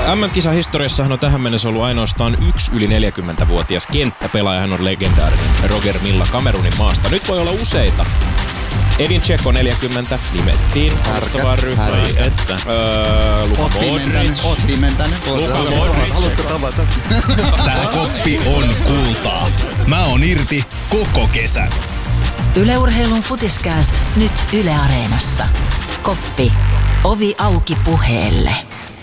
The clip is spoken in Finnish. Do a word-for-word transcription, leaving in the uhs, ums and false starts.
M M-kisahistoriassahan on tähän mennessä ollut ainoastaan yksi yli neljäkymmentävuotias kenttäpelaaja. Hän on legendaarinen Roger Milla Kamerunin maasta. Nyt voi olla useita. Edin Dzeko neljäkymmentä nimettiin haastavaan ryhmään. Että öö, Luka Modric. Oot pimentänyt. Luka Modric. Haluatko tavata? Tää koppi on kultaa. Mä oon irti koko kesän. Yle Urheilun Futiskääst nyt Yle Areenassa. Koppi. Ovi auki puheelle.